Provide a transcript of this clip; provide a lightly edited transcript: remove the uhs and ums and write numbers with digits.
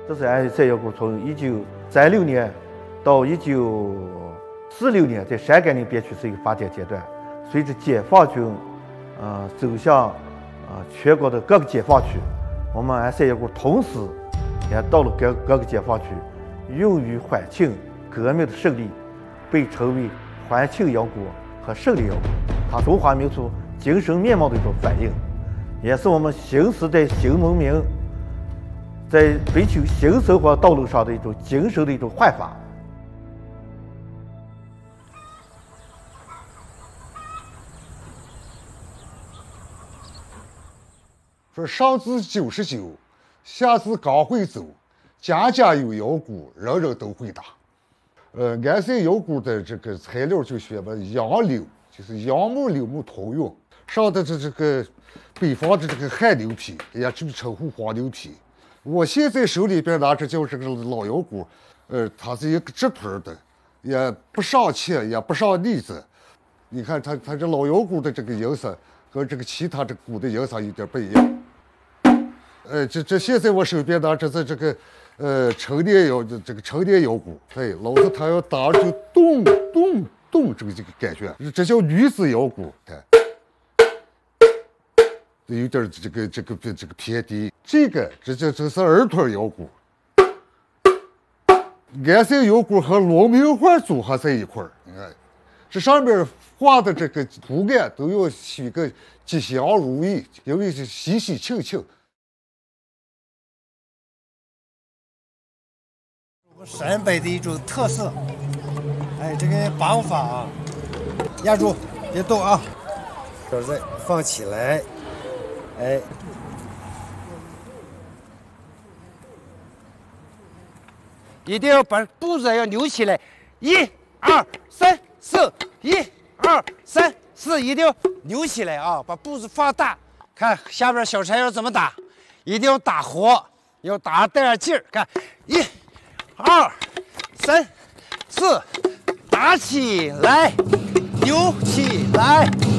这是安山窑谷从1936年到1946年在陕甘宁边区是一个发展阶段。随着解放军走向全国的各个解放区，我们安山窑谷同时也到了各个解放区，用于缓庆革命的胜利，被称为缓庆窑谷和胜利窑谷。它中华民族精神面貌的一种反映，也是我们新时代新文明在追求新生活道路上的一种精神的一种焕发。 说上至99，下至刚会走，家家有窑谷，人人都会打。安山窑谷的这个材料就选了杨柳，就是杨木、柳木通用。上的这个北方的这个旱牛皮，也就称呼黄牛皮。我现在手里边拿着就是这个老窑谷，它是一个直盆的，也不上漆，也不上腻子。你看它这老窑谷的这个颜色和这个其他这谷的颜色有点不一样。这现在我手边拿着这个陈年窑谷，对，老子他要打就咚咚咚这个感觉，这叫女子窑谷，看，有点这个偏低。这是儿童窑谷。安山窑谷和龙明画组合在一块儿，你看，这上面画的这个图案都要取个吉祥如意，因为是喜喜庆庆。 陕北的一种特色，这个绑法啊，压住，别动啊，再放起来，一定要把步子要扭起来，1、2、3、4，1、2、3、4，一定要扭起来啊，把步子放大。看下边小柴要怎么打，一定要打活，要打带点劲儿。看，1、2、3、4，打起来，扭起来。